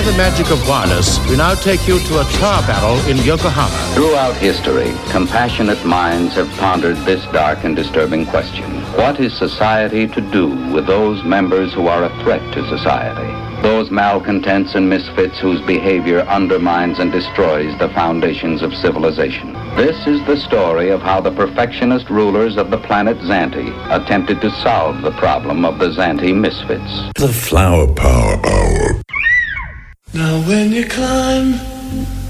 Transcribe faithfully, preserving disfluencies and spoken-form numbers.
the magic of wireless, we now take you to a tar barrel in Yokohama. Throughout history, compassionate minds have pondered this dark and disturbing question. What is society to do with those members who are a threat to society? Those malcontents and misfits whose behavior undermines and destroys the foundations of civilization. This is the story of how the perfectionist rulers of the planet Xanti attempted to solve the problem of the Xanti misfits. The Flower Power Hour. Now when you climb